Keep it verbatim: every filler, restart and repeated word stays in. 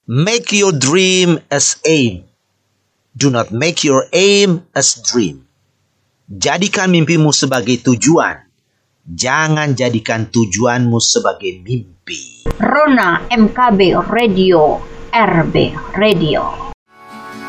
Make your dream as aim. Do not make your aim as dream. Jadikan mimpimu sebagai tujuan. Jangan jadikan tujuanmu sebagai mimpi. Rona M K B Radio, R B Radio.